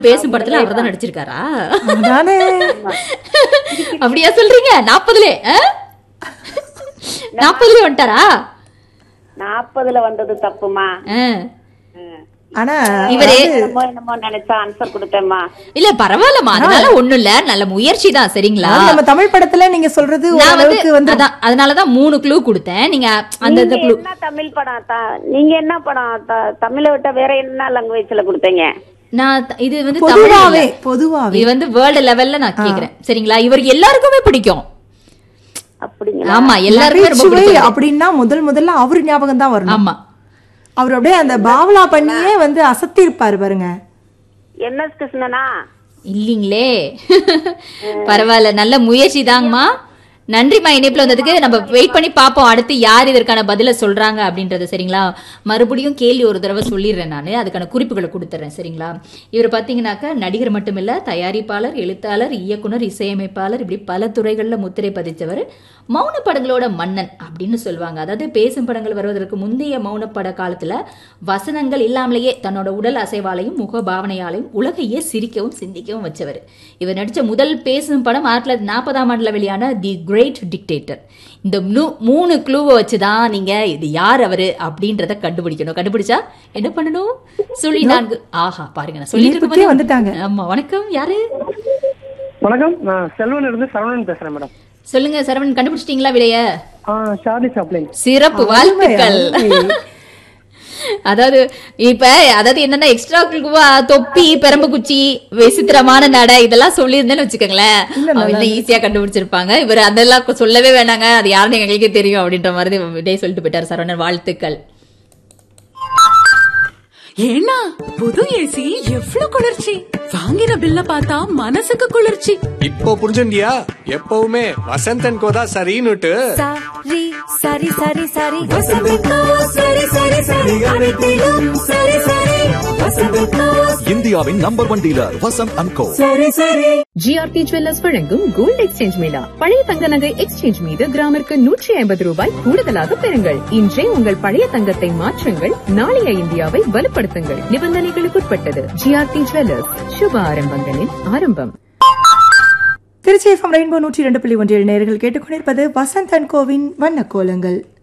பேசும் படத்துல அவர் தான் நடிச்சிருக்காரா? நானே அப்படியா சொல்றீங்க? 40லே 40லே வந்துட்டாரா? 40ல வந்தது தப்புமா. ஆனா இவரே என்னமோ நினைச்சா ஆன்சர் கொடுத்தேம்மா. இல்ல பரவாயில்லமா, அதனால ஒண்ணும் இல்ல, நல்ல முயற்சி தான். சரிங்களா? நம்ம தமிழ் படத்துல நீங்க சொல்றது அதனாலதான் 3 க்ளூ கொடுத்தேன். நீங்க அந்த என்ன தமிழ் படம், நீங்க என்ன படம் தமிழை விட்ட வேற என்ன லாங்குவேஜ்ல கொடுத்தீங்க? நான் இது வந்து பொதுவாவே இது வந்து வேர்ல்டு லெவல்ல நான் கேக்குறேன். சரிங்களா? இவருக்கு எல்லாருக்குமே பிடிக்கும். அப்படிங்களா? ஆமா, எல்லாருக்குமே ரொம்ப பிடிக்கும். அப்படின்னா முதல்ல அவரு ஞாபகம் தான் வரணும். ஆமா, அவர் அப்படியே அந்த பாவலா பண்ணியே வந்து அசத்தி இருப்பாரு பாருங்க. என்எஸ் கிருஷ்ணனா? இல்லீங்களே. பரவாயில்ல, நல்ல முயற்சி தாங்கம்மா. நன்றிமா இணைப்புல வந்ததுக்கு. நம்ம வெயிட் பண்ணி பாப்போம் அடுத்து யார் இதற்கான பதில சொல்றாங்க அப்படின்றது. சரிங்களா? மறுபடியும் கேள்வி ஒரு தடவை சொல்லிடுறேன், நான் அதுக்கான குறிப்புகளை கொடுத்துறேன். சரிங்களா? இவர் பாத்தீங்கன்னாக்கா நடிகர் மட்டுமில்ல, தயாரிப்பாளர், எழுத்தாளர், இயக்குனர், இசையமைப்பாளர், இப்படி பல துறைகள்ல முத்திரை பதிச்சவர். மௌன படங்களோட மன்னன் அப்படின்னு சொல்லுவாங்க. அதாவது பேசும் படங்கள் வருவதற்கு முந்தைய மௌனப்பட காலத்துல வசனங்கள் இல்லாமலேயே தன்னோட உடல் அசைவாலையும் முக பாவனையாலையும் உலகையே சிரிக்கவும் சிந்திக்கவும் வச்சவர். இவர் நடிச்ச முதல் பேசும் படம் 1940ஆம் ஆண்டுல வெளியான தி கிரேட் டிக்டேட்டர். இந்த 3 க்ளூவை வச்சுதான் நீங்க இது யார் அவரு அப்படின்றத கண்டுபிடிக்கணும். கண்டுபிடிச்சா என்ன பண்ணணும்? சொல்லி 4. ஆஹா பாருங்க, நான் சொல்லிட்டு வந்துட்டாங்க. ஆமா, வணக்கம். யாரு? வணக்கம், நான் செல்வன் இருந்து சரவணன் பேசுறேன் மேடம். சொல்லுங்க சரவணன், கண்டுபிடிச்சிட்டீங்களா விடைய? Charlie Chaplin. சிறப்பு, வாழ்த்துக்கள். அதாவது என்னன்னா எக்ஸ்ட்ரா தொப்பி, பெரம்பு குச்சி, விசித்திரமான நடை இதெல்லாம் சொல்லியிருந்தேன்னு வச்சுக்கோங்களேன், ஈஸியா கண்டுபிடிச்சிருப்பாங்க. இவர் அதெல்லாம் சொல்லவே வேணாங்க, அது யாருன்னு எங்களுக்கே தெரியும் அப்படின்ற மாதிரி விடை சொல்லிட்டு போயிட்டார் சரவணன். வாழ்த்துக்கள். ஏன்னா புது ஏசி எவ்வளவு குளிர்ச்சி! வாங்கின பில்ல பார்த்தா மனசுக்கு குளிர்ச்சி. இப்போ புரிஞ்சுண்டியா? எப்பவுமே வசந்தன் கோதா சரின்னுட்டு. சரி சரி சரி சரி வசந்தன் கோ சரி சரி சரி அனைத்திலும் சரி சரி வசந்தன் கோ. இந்தியாவின் நம்பர் 1 டீலர் வசந்த் அண்ட் கோ. சரி சரி. ஜிஆர்டி ஜுவல்லர்ஸ் வழங்கும் கோல்ட் எக்ஸ்சேஞ்ச் மேளா. பழைய தங்க நகை எக்ஸ்சேஞ்ச் மீது கிராமிற்கு 150 ரூபாய் கூடுதலாக பெறுங்கள். இன்றே உங்கள் பழைய தங்கத்தை மாற்றுங்கள், நாளைய இந்தியாவை வலுப்படுத்துங்கள். நிபந்தனைகளுக்குட்பட்டது. ஜிஆர்டி ஜுவல்லர்ஸ், சுப ஆரம்பங்களின் ஆரம்பம். திருச்சி FM ரெயின்போ 102.1 நேயர்கள் கேட்டுக்கொண்டிருப்பது வசந்த் அண்ட் கோவின் வண்ண கோலங்கள்.